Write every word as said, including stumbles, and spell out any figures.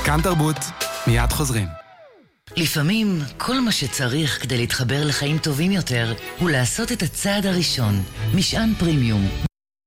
כאן תרבות, מיד חוזרים. לפעמים כל מה שצריך כדי להתחבר לחיים טובים יותר הוא לעשות את הצעד הראשון. משען פרימיום